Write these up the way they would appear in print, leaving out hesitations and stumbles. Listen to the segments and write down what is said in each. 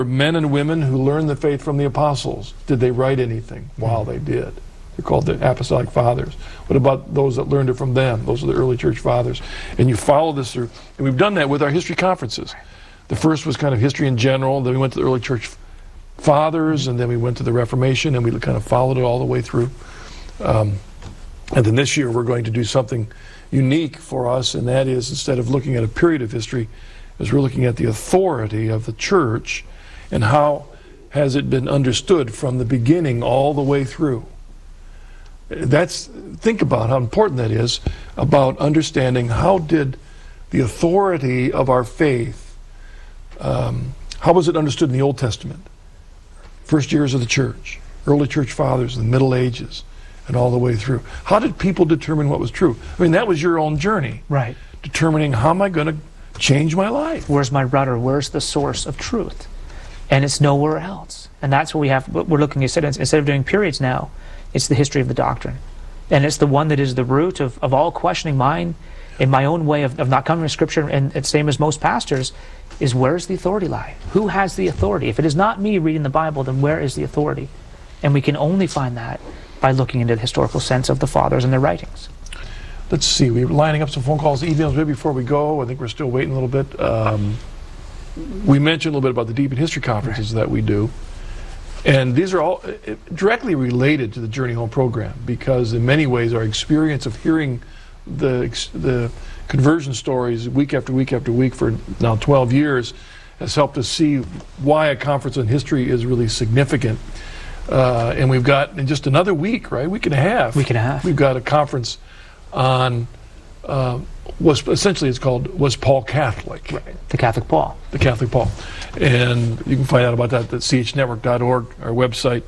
Men and women who learned the faith from the apostles. Did they write anything? Wow, they did. They're called the apostolic fathers. What about those that learned it from them? Those are the early church fathers. And you follow this through. And we've done that with our history conferences. The first was kind of history in general. Then we went to the early church fathers, and then we went to the Reformation, and we kind of followed it all the way through. And then this year we're going to do something unique for us, and that is, instead of looking at a period of history, is we're looking at the authority of the church and how has it been understood from the beginning all the way through. Think about how important that is, about understanding how did the authority of our faith, how was it understood in the Old Testament? First years of the church, early church fathers, the Middle Ages, and all the way through. How did people determine what was true? I mean, that was your own journey. Right. Determining, how am I going to change my life? Where's my rudder? Where's the source of truth? And it's nowhere else. And that's what we have. We're looking at, instead of doing periods now, it's the history of the doctrine. And it's the one that is the root of all questioning mine in my own way of not coming to Scripture, and it's same as most pastors, is where's the authority lie? Who has the authority? If it is not me reading the Bible, then where is the authority? And we can only find that by looking into the historical sense of the fathers and their writings. Let's see, we're lining up some phone calls, emails. Maybe before we go, I think we're still waiting a little bit. We mentioned a little bit about the Deep in History conferences that we do. And these are all directly related to the Journey Home program, because in many ways our experience of hearing the conversion stories week after week after week for now 12 years has helped us see why a conference on history is really significant. And we've got, in just another week, right, week and a half, we've got a conference on essentially it's called Was Paul Catholic? Right. The Catholic Paul. The Catholic Paul. And you can find out about that at chnetwork.org, our website.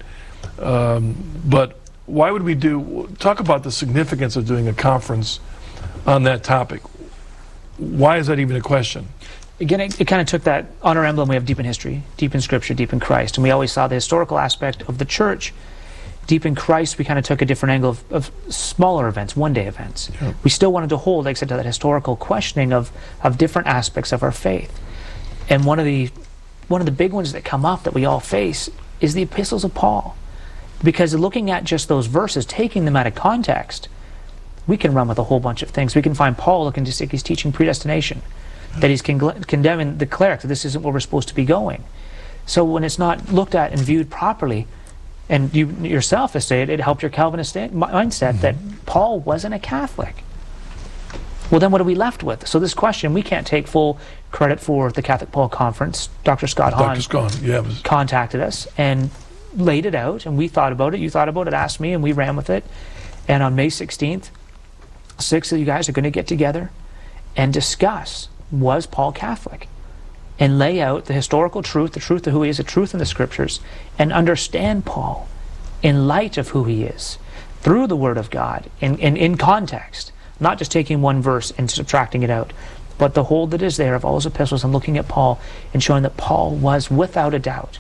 But why would we talk about the significance of doing a conference on that topic? Why is that even a question? Again, it kind of took that, on our emblem we have deep in history, deep in Scripture, deep in Christ. And we always saw the historical aspect of the church. Deep in Christ, we kind of took a different angle of smaller events, one-day events. Yep. We still wanted to hold, like I said, to that historical questioning of different aspects of our faith. And one of the big ones that come up that we all face is the epistles of Paul. Because looking at just those verses, taking them out of context, we can run with a whole bunch of things. We can find Paul looking to he's teaching predestination, that he's condemning the cleric, that this isn't where we're supposed to be going. So when it's not looked at and viewed properly, and you yourself have said it helped your Calvinist mindset that Paul wasn't a Catholic. Well, then what are we left with? So this question, we can't take full credit for the Catholic Paul Conference. Dr. Scott Hahn contacted us and laid it out, and we thought about it. You thought about it, asked me, and we ran with it. And on May 16th, 6 of you guys are going to get together and discuss, was Paul Catholic? And lay out the historical truth, the truth of who he is, the truth in the Scriptures, and understand Paul in light of who he is, through the Word of God, in context, not just taking one verse and subtracting it out, but the whole that is there of all his epistles, and looking at Paul and showing that Paul was, without a doubt,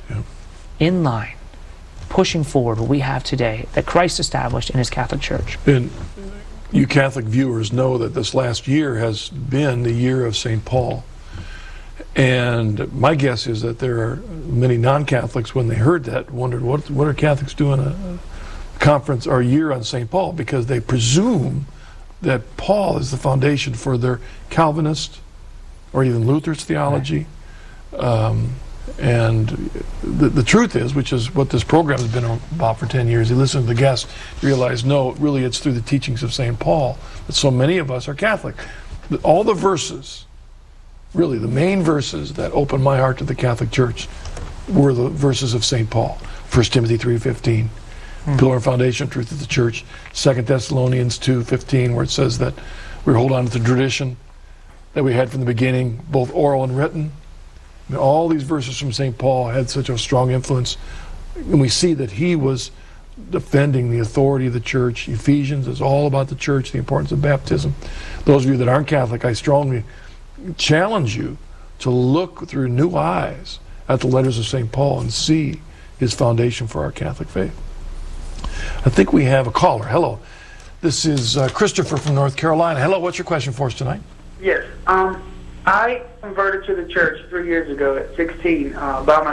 in line, pushing forward what we have today, that Christ established in his Catholic Church. And you Catholic viewers know that this last year has been the year of St. Paul. And my guess is that there are many non-Catholics, when they heard that, wondered, what are Catholics doing a conference or a year on St. Paul? Because they presume that Paul is the foundation for their Calvinist or even Luther's theology. And the truth is, which is what this program has been about for 10 years, you listen to the guests, you realize, no, really it's through the teachings of St. Paul that so many of us are Catholic. All the verses, really the main verses that opened my heart to the Catholic Church were the verses of St. Paul. 1 Timothy 3:15, pillar and foundation, truth of the church. 2 Thessalonians 2:15, where it says that we hold on to the tradition that we had from the beginning, both oral and written. I mean, all these verses from St. Paul had such a strong influence. And we see that he was defending the authority of the church. Ephesians is all about the church, the importance of baptism. Those of you that aren't Catholic, I strongly challenge you to look through new eyes at the letters of St. Paul and see his foundation for our Catholic faith. I think we have a caller. Hello. This is Christopher from North Carolina. Hello, what's your question for us tonight? Yes. I converted to the church 3 years ago at 16 by